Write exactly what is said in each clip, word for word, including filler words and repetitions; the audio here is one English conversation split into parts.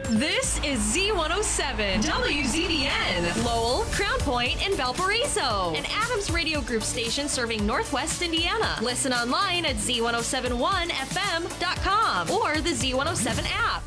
This is Z one oh seven, W Z B N, Lowell, Crown Point, and Valparaiso. An Adams Radio Group station serving Northwest Indiana. Listen online at Z one oh seven one F M dot com or the Z one oh seven app.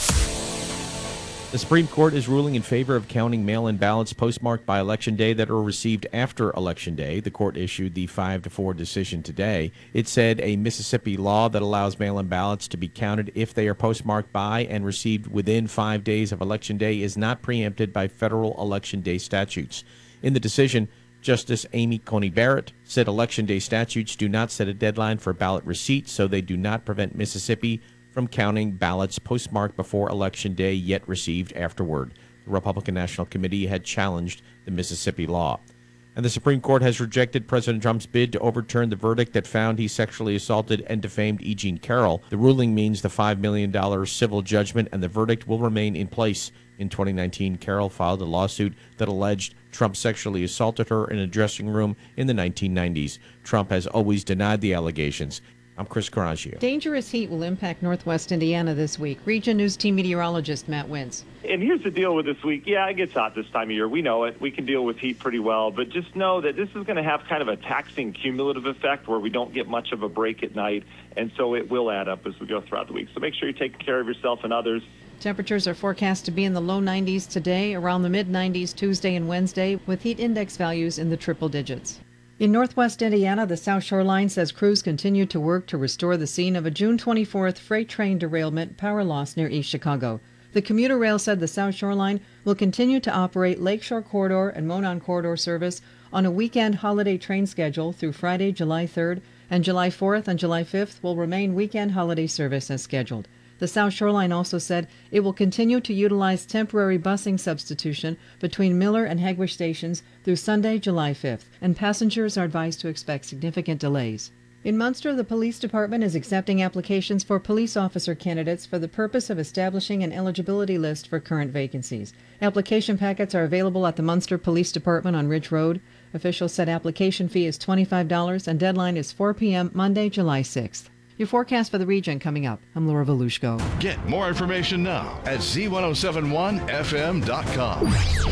The Supreme Court is ruling in favor of counting mail-in ballots postmarked by Election Day that are received after Election Day. The court issued the five to four decision today. It said a Mississippi law that allows mail-in ballots to be counted if they are postmarked by and received within five days of Election Day is not preempted by federal Election Day statutes. In the decision, Justice Amy Coney Barrett said Election Day statutes do not set a deadline for ballot receipt, so they do not prevent Mississippi from counting ballots postmarked before Election Day yet received afterward. The Republican National Committee had challenged the Mississippi law. And the Supreme Court has rejected President Trump's bid to overturn the verdict that found he sexually assaulted and defamed E. Jean Carroll. The ruling means the five million dollars civil judgment and the verdict will remain in place. In twenty nineteen, Carroll filed a lawsuit that alleged Trump sexually assaulted her in a dressing room in the nineteen nineties. Trump has always denied the allegations. I'm Chris Carragio. Dangerous heat will impact Northwest Indiana this week. Region News Team meteorologist Matt Wintz. And here's the deal with this week. Yeah, it gets hot this time of year. We know it. We can deal with heat pretty well. But just know that this is going to have kind of a taxing cumulative effect where we don't get much of a break at night. And so it will add up as we go throughout the week. So make sure you're taking care of yourself and others. Temperatures are forecast to be in the low nineties today, around the mid nineties Tuesday and Wednesday, with heat index values in the triple digits. In Northwest Indiana, the South Shore Line says crews continue to work to restore the scene of a June twenty-fourth freight train derailment power loss near East Chicago. The commuter rail said the South Shore Line will continue to operate Lakeshore Corridor and Monon Corridor service on a weekend holiday train schedule through Friday, July third, and July fourth and July fifth will remain weekend holiday service as scheduled. The South Shore Line also said it will continue to utilize temporary busing substitution between Miller and Hegwish stations through Sunday, July fifth, and passengers are advised to expect significant delays. In Munster, the police department is accepting applications for police officer candidates for the purpose of establishing an eligibility list for current vacancies. Application packets are available at the Munster Police Department on Ridge Road. Officials said application fee is twenty-five dollars and deadline is four p.m. Monday, July sixth. Your forecast for the region coming up. I'm Laura Volushko. Get more information now at Z ten seventy-one F M dot com.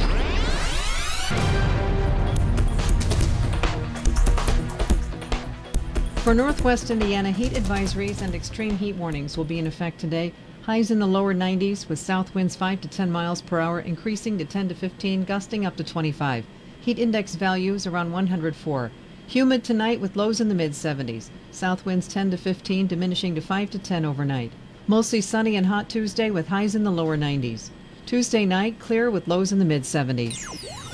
For Northwest Indiana, heat advisories and extreme heat warnings will be in effect today. Highs in the lower nineties with south winds five to ten miles per hour, increasing to ten to fifteen, gusting up to twenty-five. Heat index values around one hundred four. Humid tonight with lows in the mid seventies. South winds ten to fifteen, diminishing to five to ten overnight. Mostly sunny and hot Tuesday with highs in the lower nineties. Tuesday night, clear with lows in the mid seventies.